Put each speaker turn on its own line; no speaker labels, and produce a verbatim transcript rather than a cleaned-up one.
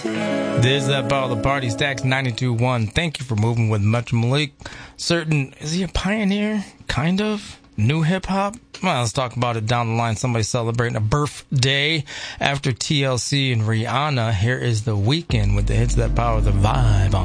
There's that ball, the party stacks ninety-two point one. Thank you for moving with Metro Malik. Certain, is he a pioneer? Kind of. New hip hop? Well, let's talk about it down the line. Somebody celebrating a birthday after T L C and Rihanna. Here is The Weeknd with the hits that power the vibe on